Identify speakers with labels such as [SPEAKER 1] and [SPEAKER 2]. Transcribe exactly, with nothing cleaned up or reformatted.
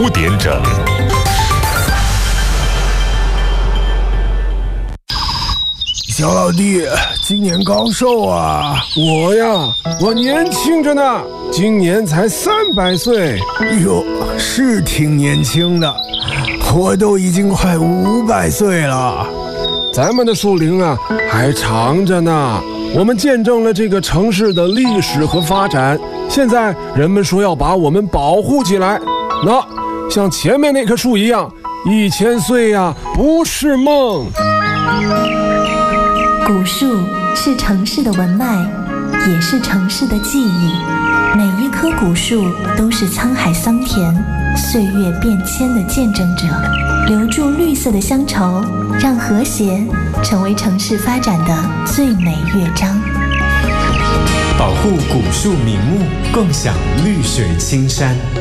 [SPEAKER 1] 五点整。
[SPEAKER 2] 小老弟，今年高寿啊？
[SPEAKER 3] 我呀，我年轻着呢，今年才三百岁。
[SPEAKER 2] 哟，是挺年轻的，我都已经快五百岁了。
[SPEAKER 3] 咱们的树龄啊，还长着呢。我们见证了这个城市的历史和发展，现在人们说要把我们保护起来。那像前面那棵树一样，一千岁呀，不是梦。
[SPEAKER 4] 古树是城市的文脉，也是城市的记忆。每一棵古树都是沧海桑田、岁月变迁的见证者，留住绿色的乡愁，让和谐成为城市发展的最美乐章。
[SPEAKER 5] 保护古树名木，共享绿水青山。